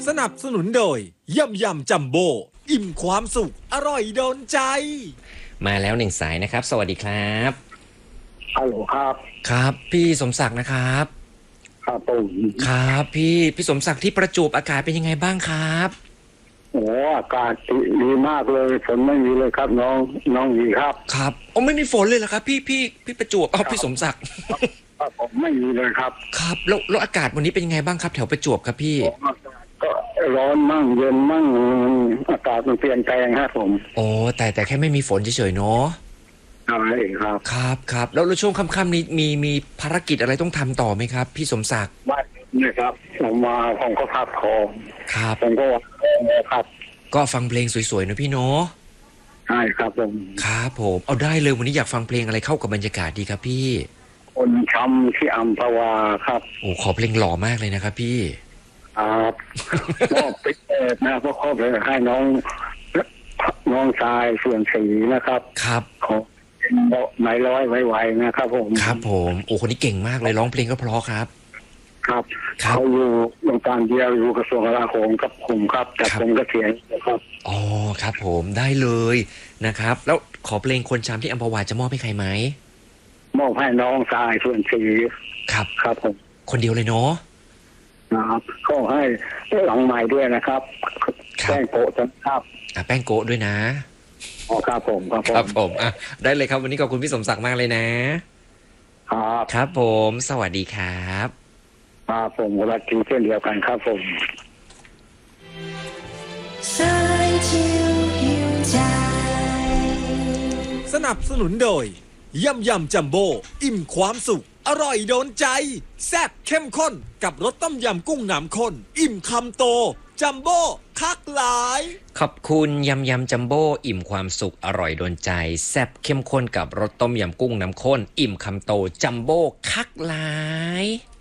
สนับสนุนโดยยำจัมโบ้อิ่มความสุขอร่อยโดนใจมาแล้วหนึ่งสายนะครับสวัสดีครับฮัลโหลครับครับพี่สมศักดิ์นะครับครับผมครับพี่สมศักดิ์ที่ประจวบอากาศเป็นยังไงบ้างครับโอ้อากาศดีมากเลยฝนไม่มีเลยครับน้องดีครับครับไม่มีฝนเลยเหรอครับพี่ประจวบพี่สมศักดิ์ครับผมไม่มีเลยครับครับแล้วอากาศวันนี้เป็นยังไงบ้างครับแถวประจวบครับพี่ก็ร้อนมั่งเย็นมั่งอากาศมันเปลี่ยนแปลงครับผมโอ้แต่แค่ไม่มีฝนเฉยๆเนาะใช่ครับครับแล้วช่วงค่ำๆนี้มีภารกิจอะไรต้องทำต่อไหมครับพี่สมศักดิ์ไม่นะครับผมก็พักคอครับผมก็ครับก็ฟังเพลงสวยๆนะพี่เนาะใช่ครับผมครับผมเอาได้เลยวันนี้อยากฟังเพลงอะไรเข้ากับบรรยากาศดีครับพี่คนช้ำที่อัมพวาครับโอ้ขอเพลงหล่อมากเลยนะครับพี่ครับก็ไปเปิดนะเพราะเขาไปให้น้องชายส่วนสีนะครับครับของไม้ร้อยไวๆนะครับผมครับผมโอ้คนนี้เก่งมากเลยร้องเพลงก็เพราะครับครับเขาอยู่โรงการเดียวอยู่กระทรวงกลาโหมกับผมครับจากผมก็เสียงนะครับอ๋อครับผมได้เลยนะครับแล้วขอเพลงคนช้ำที่อัมพวาจะมอบให้ใครไหมมอบให้น้องชายส่วนสีครับครับผมคนเดียวเลยเนาะครับก็ให้หลังใหม่ด้วยนะครับแป้งโกะครับแป้งโกะด้วยนะอ๋อครับผมครับผมได้เลยครับวันนี้ขอบคุณพี่สมศักดิ์มากเลยนะครับครับผมสวัสดีครับครับผมรักจริงเช่นเดียวกันครับผมสายชิวหิวใจสนับสนุนโดยยำจัมโบ้อิ่มความสุขอร่อยโดนใจแซ่บเข้มข้นกับรสต้มยำกุ้งน้ำข้นอิ่มคำโตจัมโบ้คักหลายขอบคุณยำจัมโบ้อิ่มความสุขอร่อยโดนใจแซ่บเข้มข้นกับรสต้มยำกุ้งน้ำข้นอิ่มคำโตจัมโบ้คักหลาย